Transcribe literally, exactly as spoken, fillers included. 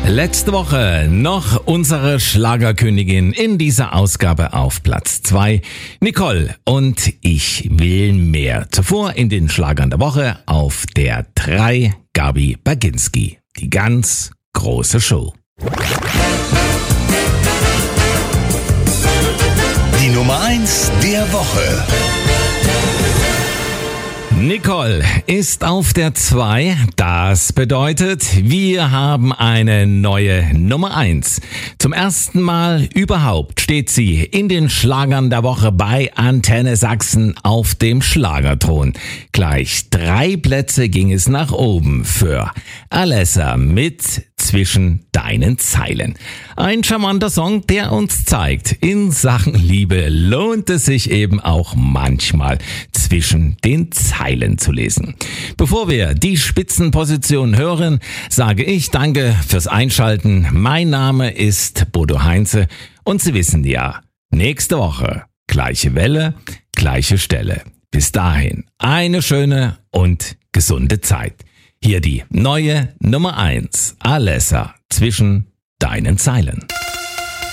Letzte Woche noch unsere Schlagerkönigin in dieser Ausgabe auf Platz zwei, Nicole und Ich will mehr. Zuvor in den Schlagern der Woche auf der drei, Gabi Baginski. Die ganz große Show. Die Nummer eins der Woche. Nicole ist auf der zwei. Das bedeutet, wir haben eine neue Nummer eins. Zum ersten Mal überhaupt steht sie in den Schlagern der Woche bei Antenne Sachsen auf dem Schlagerthron. Gleich drei Plätze ging es nach oben für Alessa mit Zwischen deinen Zeilen. Ein charmanter Song, der uns zeigt, in Sachen Liebe lohnt es sich eben auch manchmal zwischen den Zeilen zu lesen. Bevor wir die Spitzenposition hören, sage ich danke fürs Einschalten. Mein Name ist Bodo Heinze und Sie wissen ja, nächste Woche gleiche Welle, gleiche Stelle. Bis dahin eine schöne und gesunde Zeit. Hier die neue Nummer eins, Alessa, Zwischen deinen Zeilen.